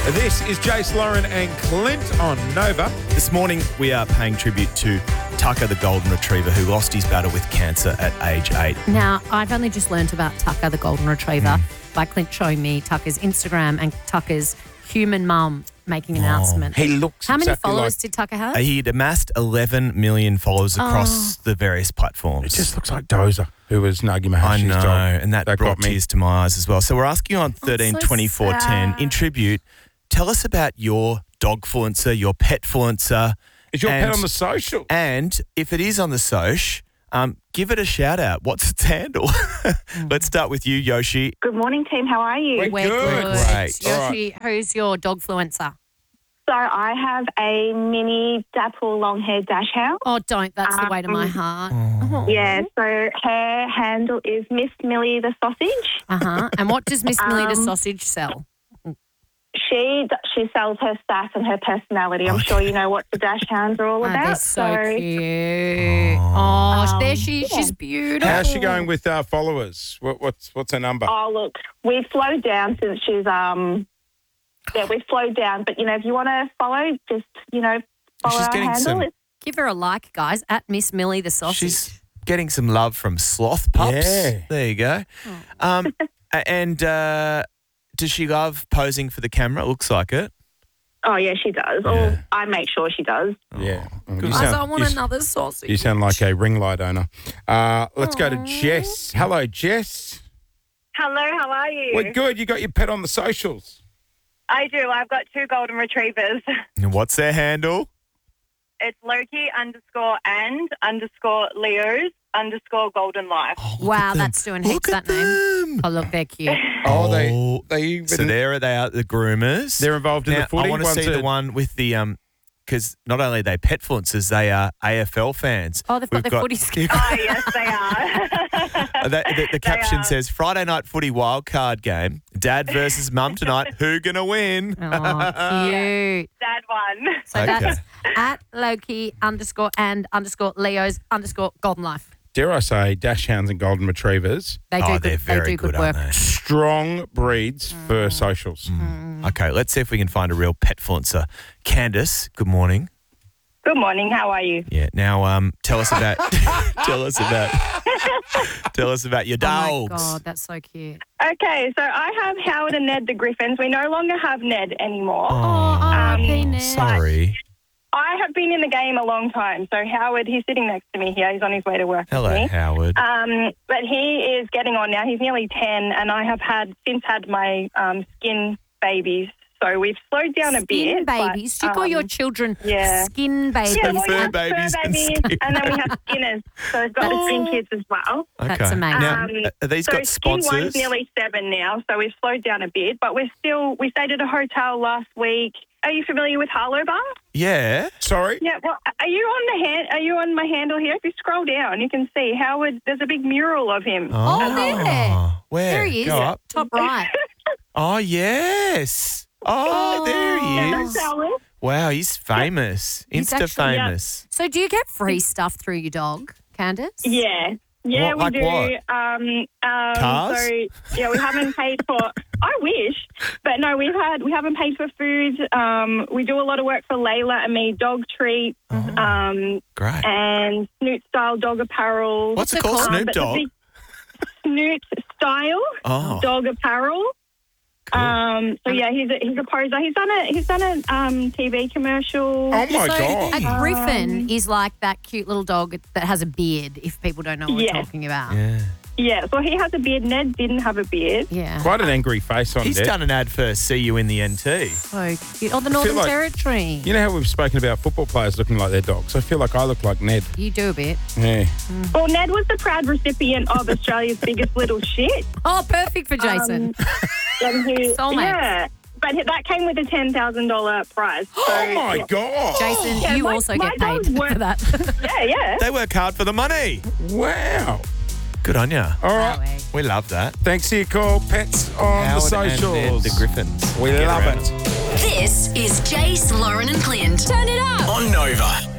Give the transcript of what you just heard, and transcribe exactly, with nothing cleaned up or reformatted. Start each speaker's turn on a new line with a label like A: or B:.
A: This is Jace, Lauren and Clint on Nova.
B: This morning, we are paying tribute to Tucker, the golden retriever, who lost his battle with cancer at age eight.
C: Now, I've only just learnt about Tucker, the golden retriever,
B: Mm.
C: by Clint showing me Tucker's Instagram and Tucker's human mum making an announcement.
A: He looks
C: How many
A: exactly
C: followers
A: like-
C: did Tucker have?
B: Uh, He'd amassed eleven million followers across the various platforms.
A: It just looks like Dozer, who was Nagi
B: I
A: Mahashi's
B: know,
A: dog.
B: and that,
A: That
B: brought
A: got me.
B: tears to my eyes as well. So we're asking you on thirteen
C: so
B: twenty-four ten
C: sad.
B: in tribute, tell us about your dogfluencer, your petfluencer.
A: Is your
B: and,
A: pet on the social?
B: And if it is on the soch, um, give it a shout out. What's its handle? Let's start with you, Yoshi.
D: Good morning, team. How are you?
A: We're
C: We're
A: good.
C: good.
B: Great.
C: Yoshi, who's your dogfluencer?
D: So I have a mini dapple long-haired dachshund.
C: Oh, don't. That's the way to my
D: Um,
C: heart.
D: Yeah, so her handle is Miss Millie the Sausage.
C: Uh-huh. And what does Miss Millie the
D: Um,
C: sausage sell?
D: She she sells her sass and her personality. I'm sure you know what the dachshunds are all
C: Oh,
D: about.
C: they're so, cute. Oh, there she is.
D: yeah.
C: She's beautiful.
A: How's she going with uh, followers? What, what's what's her number?
D: Oh, look, we've slowed down since she's um. Yeah, we've slowed down. But you know, if you want to follow, just you know, follow
B: She's
D: our
B: getting
D: handle.
B: some-
D: It's
C: Give her a like, guys, at Miss Millie the sausage.
B: She's getting some love from sloth pups.
A: Yeah.
B: There you go. Um, a- and uh, does she love posing for the camera? It looks like it.
D: Oh yeah, she does.
B: Yeah.
D: Or I make sure she does.
A: Yeah. Oh, you
C: I
A: sound-
C: don't want
A: you,
C: another sausage.
A: you sound like a ring light owner. Uh, let's go to Jess. Hello, Jess.
E: Hello, how are you?
A: We're good. You got your pet on the socials.
E: I do. I've got two golden retrievers.
B: And what's their handle?
E: It's Loki underscore and underscore Leo's underscore golden life.
B: Oh, look
C: Wow,
B: at them.
C: that's doing
B: Look
C: heaps,
B: at
C: that name.
B: them.
C: Oh, look, they're cute.
A: Oh, they they even,
B: So they're they are the groomers.
A: they're involved in
B: now,
A: the footy.
B: I want to
A: One's
B: see the
A: a-
B: one with the um, because not only are they petfluencers, they are A F L fans.
C: Oh, they've got
B: We've
C: their footy skills.
E: Oh, yes, they are.
B: Uh, the, the, the
E: They
B: caption
E: are.
B: says Friday night footy wildcard game. Dad versus mum tonight. Who gonna win?
C: Oh, cute.
E: Dad one.
C: So
B: Okay.
C: that's at Loki underscore and underscore Leo's underscore golden life.
A: Dare I say, dachshunds and golden retrievers,
C: They do
B: Oh,
C: good,
B: they're
C: they
B: very
C: do good,
B: good,
C: work.
B: aren't they?
A: strong breeds for socials.
B: Okay, let's see if we can find a real petfluencer. Candace, good morning.
E: Good morning. How are you?
B: Yeah. Now, um, tell us about tell us about tell us about your
C: Oh my
B: dogs.
C: God, that's so cute.
E: Okay, so I have Howard and Ned the Griffins. We no longer have Ned anymore.
C: Oh, R I P
E: Um,
C: Ned.
B: Sorry.
E: I have been in the game a long time. So Howard, he's sitting next to me here. He's on his way to work
B: Hello,
E: with me.
B: Howard.
E: Um, but he is getting on now. He's nearly ten, and I have had since had my um, skin babies. So we've slowed down a
C: Skin
E: bit. but,
C: babies. You call your
E: um,
C: children
E: yeah.
C: skin babies.
E: Yeah, well,
B: Fur
E: we have
B: babies
E: fur
B: and
E: babies,
B: skin
E: and then we have skinners. So we've got the skin kids as well.
C: That's
B: Okay.
C: amazing.
B: Now,
E: Um,
B: are these
E: So
B: got
E: skin
B: sponsors?
E: one's nearly seven now, so we've slowed down a bit. But we're still, we stayed at a hotel last week. Are you familiar with Harlow Bar?
B: Yeah.
A: Sorry?
E: Yeah, well, are you on the hand? Are you on my handle here? If you scroll down, you can see Howard. There's a big mural of him.
C: Oh, there.
B: Where?
C: There he is.
B: Go up.
C: Top right.
B: Oh, yes. Oh, there he
E: Yeah,
B: is.
E: that's Howard.
B: Wow, he's famous.
C: He's
B: Insta
C: actually-
B: famous.
C: So do you get free stuff through your dog, Candace?
E: Yeah. Yeah,
B: What- like
E: we do.
B: what?
E: Um, um,
B: Cars?
E: So yeah, we haven't paid for. I wish, but no, we've had we haven't paid for food. Um, we do a lot of work for Layla and me, dog treats,
B: Oh.
E: um,
B: Great.
E: and Snoot style dog apparel.
B: What's it
C: it
B: called?
C: called?
E: Um,
B: Snoop
E: but the
B: Dogg?
E: big Snoot style
B: Oh,
E: dog apparel.
B: cool.
E: Um, so yeah, he's a, he's a poser. He's done a he's done a um, T V commercial.
A: Oh, my
C: so
A: God.
C: a griffin is like that cute little dog that has a beard, if people don't know what
E: Yeah.
C: we're talking about.
B: yeah.
E: Yeah, so he has a beard. Ned didn't have a beard.
C: Yeah.
A: Quite an angry face on
B: He's
A: there.
B: done an ad for See You in the N T.
C: So cute. Oh, the Northern
A: like-
C: Territory.
A: You know how we've spoken about football players looking like their dogs? I feel like I look like Ned.
C: You do a bit.
A: Yeah.
E: Well, Ned was the proud recipient of Australia's biggest little shit.
C: Oh, perfect for Jason.
E: And he-
C: Soulmates.
E: Yeah, but that came with a ten thousand dollars prize. So,
A: Oh, my
E: yeah.
A: God.
C: Jason,
E: Yeah,
C: you
E: my-
C: also
E: my
C: get
E: dogs
C: paid
E: work-
C: for that.
E: Yeah, yeah.
B: They work hard for the money.
A: Wow.
B: Good on you.
A: All right.
C: Chloe.
B: We love that.
A: Thanks for your call, Pets on
B: Howard
A: the
B: and
A: socials.
B: Ned, the Griffins.
A: We
B: Get
A: love
B: around
A: it.
F: This is Jace, Lauren and Clint. Turn it up.
G: On Nova.